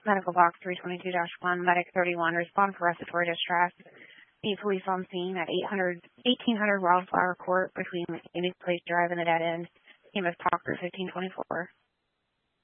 Medical box 322-1, medic 31, respond for respiratory distress. Need police on scene at 1800 Wildflower Court between Unique Place Drive and the Dead End. EMS Talker 1524.